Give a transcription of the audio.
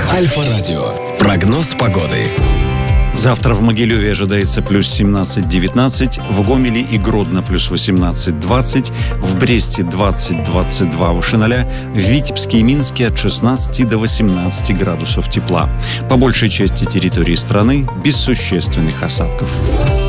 Альфа-радио. Прогноз погоды. Завтра в Могилеве ожидается плюс 17-19, в Гомеле и Гродно плюс 18-20, в Бресте 20-22 выше 0, в Витебске и Минске от 16 до 18 градусов тепла. По большей части территории страны без существенных осадков.